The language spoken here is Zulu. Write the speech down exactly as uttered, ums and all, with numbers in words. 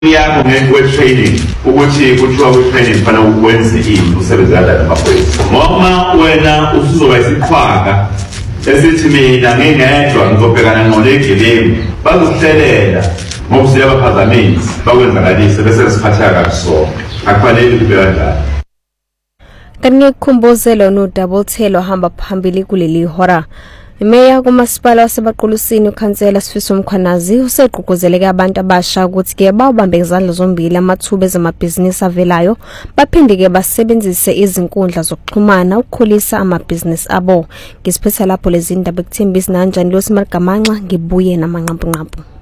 yakho nge training ukuthi kuthiwa ku training fana ukwenze into usebenza la maphoyisa ngoba wena usizoba isikhwaka esithi mina ngingedwa ngizobhekana nolegelemu bazokuhlelela ngokusiya abaphazamisi bakwenzakalise bese siphatha kakuso akufanele kubeka njalo. Kanike khumbuzelo no double tail ohamba phambili kuleli hora. Imeya kumasipala waseBaqolusini ukhansela Sifiso Mkhwanazi useqhuquzeleke abantu abasha ukuthi ke bawubambe izandla zombili amathuba ezamabhizinisi avelayo baphinde ke basebenzise izinkundla zokuxhumana ukukhulisa amabhizinisi abo. Ngisiphetha lapho lezi ndaba ekuthembisa kanjani lo Simargamanxa ngibuye namanqampunqampu.